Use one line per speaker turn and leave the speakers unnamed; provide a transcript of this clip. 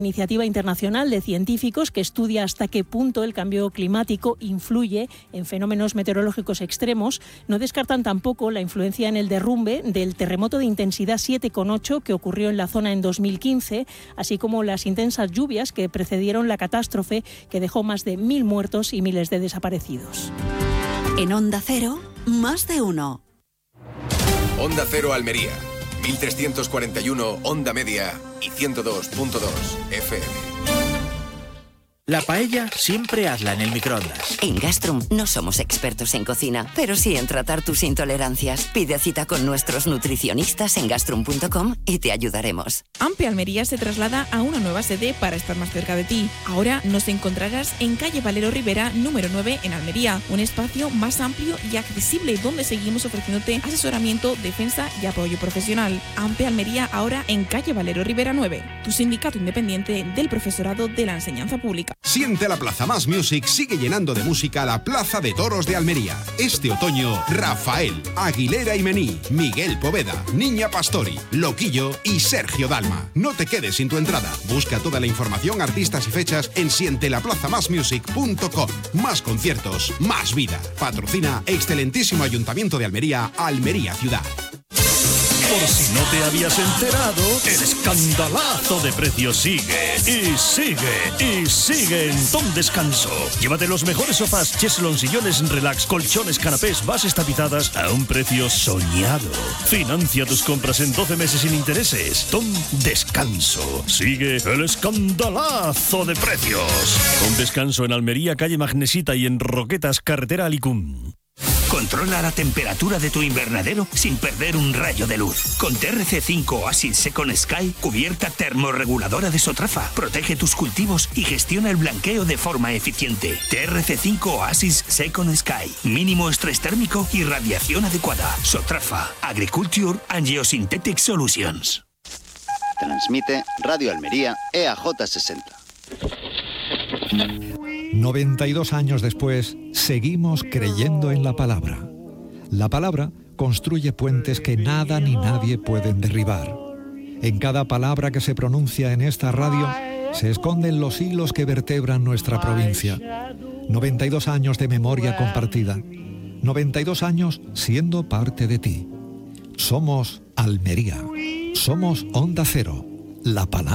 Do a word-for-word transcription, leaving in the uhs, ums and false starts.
Iniciativa internacional de científicos que estudia hasta qué punto el cambio climático influye en fenómenos meteorológicos extremos. No descartan tampoco la influencia en el derrumbe del terremoto de intensidad siete coma ocho que ocurrió en la zona en dos mil quince, así como las intensas lluvias que precedieron la catástrofe que dejó más de mil muertos y miles de desaparecidos.
En Onda Cero, más de uno.
Onda Cero Almería, mil trescientos cuarenta y uno onda media y ciento dos punto dos F M.
La paella siempre hazla en el microondas.
En Gastrum no somos expertos en cocina, pero sí en tratar tus intolerancias. Pide cita con nuestros nutricionistas en gastrum punto com y te ayudaremos.
Ampe Almería se traslada a una nueva sede para estar más cerca de ti. Ahora nos encontrarás en calle Valero Rivera, número nueve, en Almería. Un espacio más amplio y accesible donde seguimos ofreciéndote asesoramiento, defensa y apoyo profesional. Ampe Almería ahora en calle Valero Rivera nueve, tu sindicato independiente del profesorado de la enseñanza pública.
Siente la Plaza Más Music sigue llenando de música la Plaza de Toros de Almería. Este otoño, Rafael, Aguilera y Mení, Miguel Poveda, Niña Pastori, Loquillo y Sergio Dalma. No te quedes sin tu entrada. Busca toda la información, artistas y fechas en siente la plaza más music punto com. Más conciertos, más vida. Patrocina excelentísimo Ayuntamiento de Almería, Almería Ciudad.
Por si no te habías enterado, el escandalazo de precios sigue, y sigue, y sigue en Don Descanso. Llévate los mejores sofás, cheslon, sillones, relax, colchones, canapés, bases tapizadas a un precio soñado. Financia tus compras en doce meses sin intereses. Don Descanso. Sigue el escandalazo de precios. Don Descanso en Almería, calle Magnesita, y en Roquetas, carretera Alicum.
Controla la temperatura de tu invernadero sin perder un rayo de luz. Con T R C cinco Oasis Second Sky, cubierta termorreguladora de Sotrafa, protege tus cultivos y gestiona el blanqueo de forma eficiente. T R C cinco Oasis Second Sky, mínimo estrés térmico y radiación adecuada. Sotrafa, Agriculture and Geosynthetic Solutions.
Transmite Radio Almería E A J sesenta.
noventa y dos años después, seguimos creyendo en la palabra. La palabra construye puentes que nada ni nadie pueden derribar. En cada palabra que se pronuncia en esta radio se esconden los hilos que vertebran nuestra provincia. noventa y dos años de memoria compartida. noventa y dos años siendo parte de ti. Somos Almería. Somos Onda Cero. La palabra.